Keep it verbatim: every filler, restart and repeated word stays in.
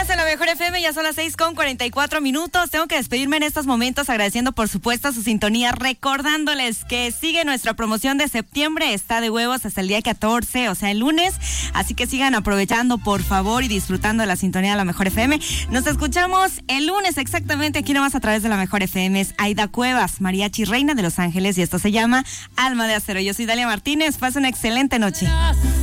días en la Mejor F M, ya son las seis con cuarenta y cuatro minutos. Tengo que despedirme en estos momentos agradeciendo por supuesto su sintonía, recordándoles que sigue nuestra promoción de septiembre, está de huevos hasta el día catorce, o sea el lunes, así que sigan aprovechando por favor y disfrutando de la sintonía de la Mejor F M. Nos escuchamos el lunes exactamente aquí nomás a través de la Mejor F M. Es Aida Cuevas, mariachi reina de Los Ángeles, y esto se llama Alma de Acero. Yo soy Dalia Martínez, pasa una excelente noche.